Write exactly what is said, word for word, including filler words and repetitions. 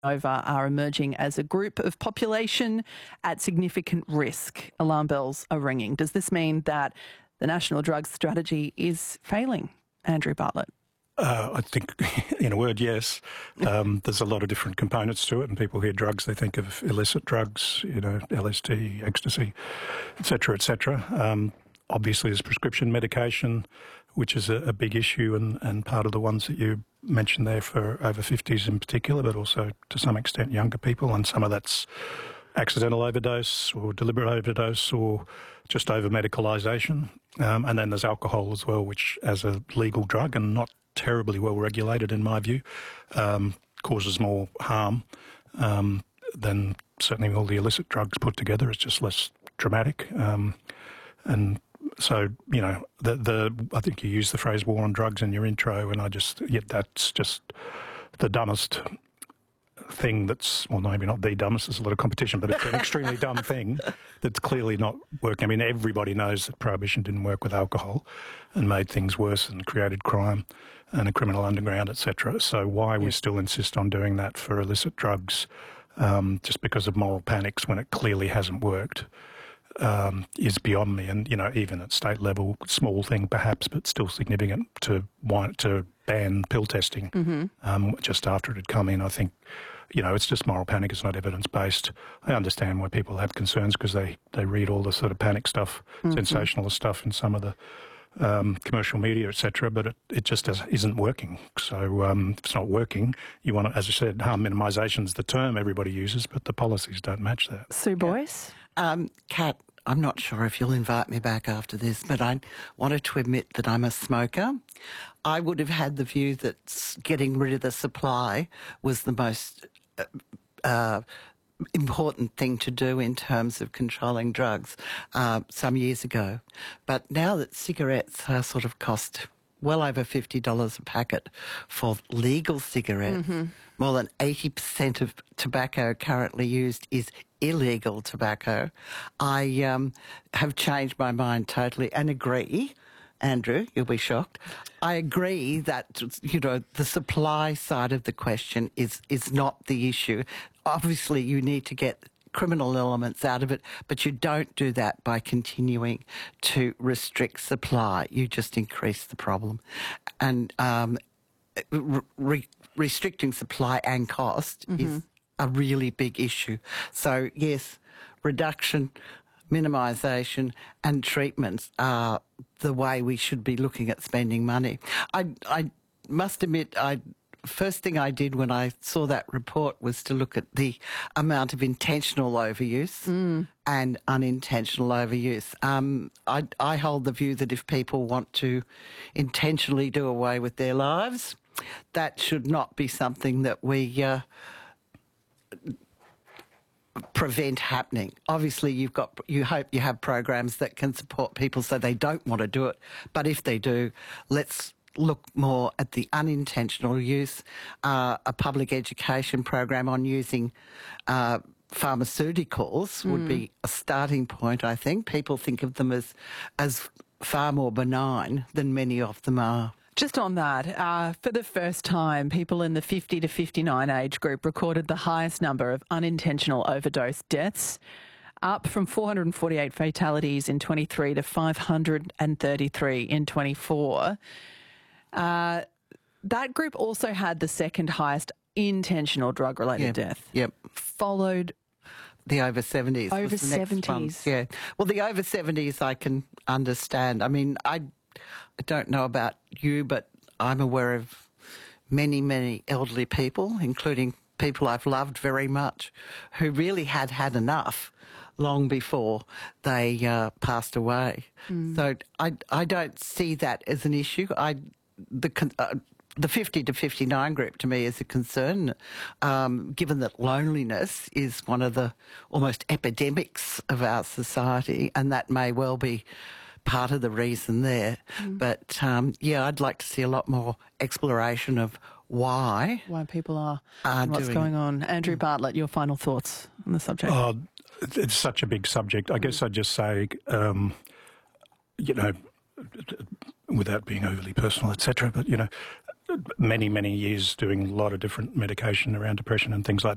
over are emerging as a group of population at significant risk. Alarm bells are ringing. Does this mean that the National Drug Strategy is failing? Andrew Bartlett. Uh, I think, in a word, yes. Um, there's a lot of different components to it, and people hear drugs, they think of illicit drugs, you know, L S D, ecstasy, et cetera, et cetera. Um, obviously, there's prescription medication, which is a, a big issue, and, and part of the ones that you mentioned there for over fifties in particular, but also to some extent younger people, and some of that's accidental overdose or deliberate overdose or just over-medicalisation. Um, and then there's alcohol as well, which as a legal drug and not terribly well regulated in my view, um, causes more harm um, than certainly all the illicit drugs put together. It's just less dramatic. Um, and so, you know, the, the I think you used the phrase war on drugs in your intro, and I just, yeah, that's just the dumbest thing that's, well, maybe not the dumbest, there's a lot of competition, but it's an extremely dumb thing that's clearly not working. I mean, everybody knows that prohibition didn't work with alcohol and made things worse and created crime and a criminal underground, et cetera. So why we still insist on doing that for illicit drugs um, just because of moral panics when it clearly hasn't worked um, is beyond me. And, you know, even at state level, small thing perhaps, but still significant to want to ban pill testing mm-hmm. um, just after it had come in. I think, you know, it's just moral panic. It's not evidence-based. I understand why people have concerns because they, they read all the sort of panic stuff, mm-hmm. sensationalist stuff in some of the um, commercial media, et cetera, but it, it just does, isn't working. So um, if it's not working, you want to, as I said, harm minimisation is the term everybody uses, but the policies don't match that. Sue Boyce? Um, Kat, I'm not sure if you'll invite me back after this, but I wanted to admit that I'm a smoker. I would have had the view that getting rid of the supply was the most uh, important thing to do in terms of controlling drugs uh, some years ago. But now that cigarettes are sort of cost well over fifty dollars a packet for legal cigarettes, mm-hmm. more than eighty percent of tobacco currently used is illegal tobacco, I um, have changed my mind totally and agree. Andrew, you'll be shocked. I agree that, you know, the supply side of the question is, is not the issue. Obviously, you need to get criminal elements out of it, but you don't do that by continuing to restrict supply. You just increase the problem. And um, re- restricting supply and cost mm-hmm. is a really big issue. So, yes, reduction, minimisation and treatments are the way we should be looking at spending money. I, I must admit, I first thing I did when I saw that report was to look at the amount of intentional overuse mm. and unintentional overuse. Um, I, I hold the view that if people want to intentionally do away with their lives, that should not be something that we uh, prevent happening. Obviously, you've got, you hope you have programs that can support people so they don't want to do it. But if they do, let's look more at the unintentional use, uh, a public education program on using uh, pharmaceuticals mm. would be a starting point, I think. People think of them as, as far more benign than many of them are. Just on that, uh, for the first time, people in the fifty to fifty-nine age group recorded the highest number of unintentional overdose deaths, up from four hundred forty-eight fatalities in twenty-three to five hundred thirty-three in twenty-four. Uh, that group also had the second highest intentional drug-related yep. death. Yep. Followed the over seventies. Over was the next seventies. one. Yeah. Well, the over seventies I can understand. I mean, I, I don't know about you, but I'm aware of many, many elderly people, including people I've loved very much, who really had had enough long before they uh, passed away. Mm. So I, I don't see that as an issue. I the uh, the fifty to fifty-nine group to me is a concern, um, given that loneliness is one of the almost epidemics of our society, and that may well be part of the reason there. Mm. But, um, yeah, I'd like to see a lot more exploration of why. Why people are, are and what's doing going on. Andrew Bartlett, your final thoughts on the subject? Oh, it's such a big subject. I guess I'd just say, um, you know, without being overly personal, et cetera, but, you know, many, many years doing a lot of different medication around depression and things like